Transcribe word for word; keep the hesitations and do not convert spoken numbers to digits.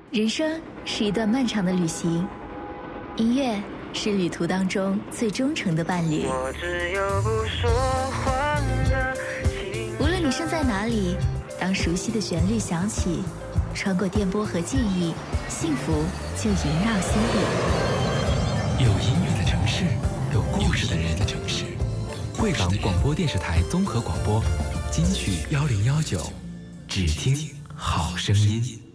人生是一段漫长的旅行，音乐是旅途当中最忠诚的伴侣。 我只有不说话的情。 无论你身在哪里，当熟悉的旋律响起，穿过电波和记忆，幸福就萦绕心底。 有音乐的城市，有故事的人的城市。贵港广播电视台综合广播，金曲幺零幺九，只听好声音。